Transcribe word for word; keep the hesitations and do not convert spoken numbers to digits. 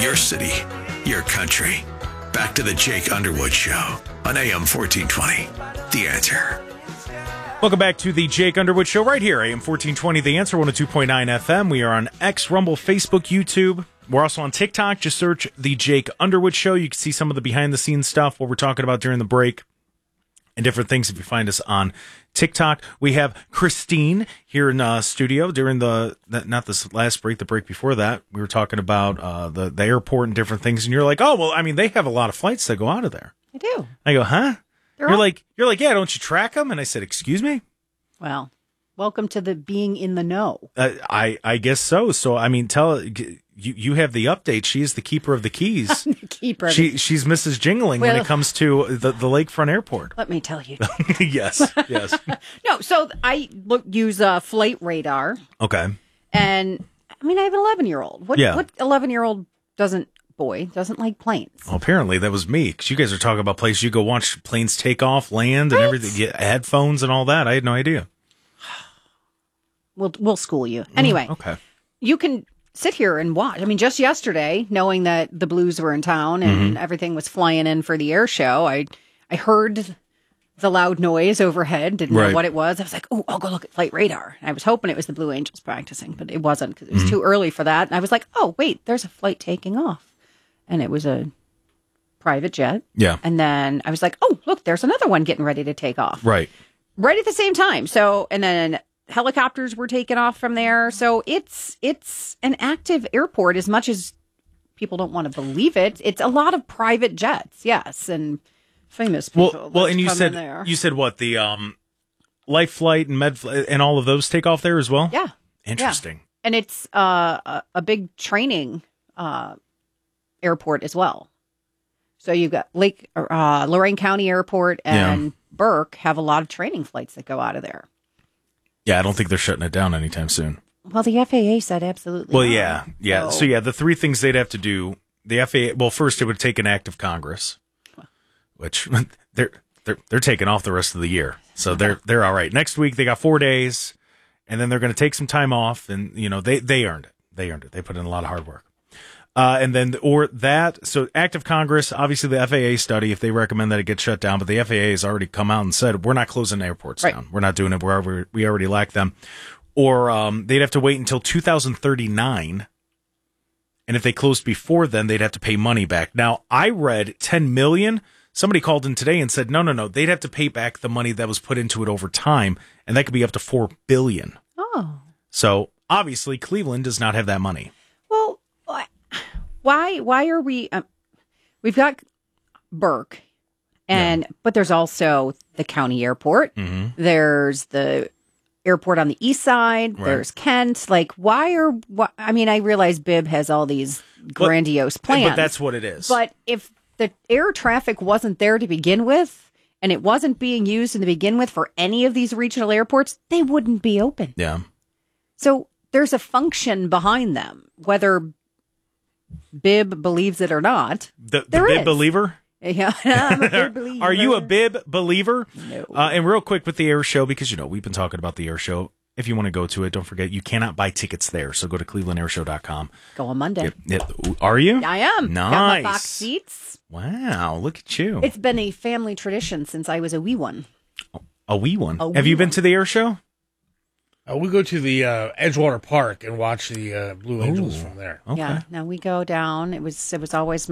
Your city, your country. Back to the Jake Underwood Show on A M fourteen twenty. The Answer. Welcome back to the Jake Underwood Show right here, A M fourteen twenty, The Answer, one oh two point nine F M. We are on X, Rumble, Facebook, YouTube. We're also on TikTok. Just search the Jake Underwood Show. You can see some of the behind-the-scenes stuff, what we're talking about during the break, and different things if you find us on TikTok. We have Christine here in uh, studio during the, not this last break, the break before that. We were talking about uh, the, the airport and different things, and you're like, oh, well, I mean, they have a lot of flights that go out of there. I do. I go, huh? They're You're all- like, you're like, yeah, don't you track them? And I said, excuse me? Well, welcome to the being in the know. Uh, I, I guess so. So, I mean, tell you, you have the update. She is the keeper of the keys. the keeper. She, she's Missus Jingling Well, when it comes to the, the Lakefront Airport. Let me tell you. yes, yes. No, so I look use uh, Flight Radar, Okay. and I mean, I have an eleven-year-old. What Yeah. what eleven-year-old doesn't boy doesn't like planes? Well, apparently that was me, because you guys are talking about places you go watch planes take off, land, and Right. everything, get headphones and all that. I had no idea. We'll we'll school you anyway. Okay. You can sit here and watch. I mean, just yesterday, knowing that the Blues were in town and Mm-hmm. everything was flying in for the air show, I I heard the loud noise overhead. Didn't Right. know what it was. I was like, oh, I'll go look at Flight Radar. I was hoping it was the Blue Angels practicing, but it wasn't because it was Mm-hmm. too early for that. And I was like, oh, wait, there's a flight taking off, and it was a private jet. Yeah. And then I was like, oh, look, there's another one getting ready to take off. Right. Right at the same time. So, and then helicopters were taken off from there. So it's it's an active airport as much as people don't want to believe it. It's a lot of private jets, yes, and famous people. Well, well, that and you come in said there. you said what, the um, Life Flight and Med Flight and all of those take off there as well. yeah, Interesting. and it's uh, a, a big training uh, airport as well. So you've got Lake uh, Lorain County Airport and Yeah. Burke have a lot of training flights that go out of there. Yeah, I don't think they're shutting it down anytime soon. Well, the F A A said absolutely. Well, not. yeah, yeah. So, yeah, the three things they'd have to do, the F A A. Well, first it would take an act of Congress, which they're they're they're taking off the rest of the year, so they're they're all right. Next week they got four days, and then they're going to take some time off, and you know they they earned it. They earned it. They put in a lot of hard work. Uh, and then, or that, so act of Congress, obviously the F A A study, if they recommend that it gets shut down, but the F A A has already come out and said, we're not closing airports Right. down. We're not doing it. We're already, we already lack them. Or um, they'd have to wait until two thousand thirty-nine. And if they closed before then, they'd have to pay money back. Now, I read ten million dollars. Somebody called in today and said, no, no, no. They'd have to pay back the money that was put into it over time. And that could be up to four billion dollars. Oh. So obviously Cleveland does not have that money. Well, why- why why are we? Um, we've got Burke, and but there's also the county airport. Mm-hmm. There's the airport on the east side. Right. There's Kent. Like, why are? Why, I mean, I realize Bibb has all these grandiose plans, But that's what it is. But if the air traffic wasn't there to begin with, and it wasn't being used in the begin with for any of these regional airports, they wouldn't be open. yeah. So there's a function behind them, whether Bibb believes it or not. The, the There bib is. believer? Yeah, I'm a Bibb believer. Are you a bib believer? No. Uh, and real quick with the air show, because, you know, we've been talking about the air show. If you want to go to it, don't forget, you cannot buy tickets there. So go to cleveland air show dot com. Go on Monday. Yep, yep. Are you? I am. Nice. Got my box seats. Wow, look at you. It's been a family tradition since I was a wee one. a wee one. A Have wee you been one. to the air show? Uh, we go to the uh, Edgewater Park and watch the uh, Blue Angels Ooh. from there. Okay. Yeah. Now we go down. It was it was always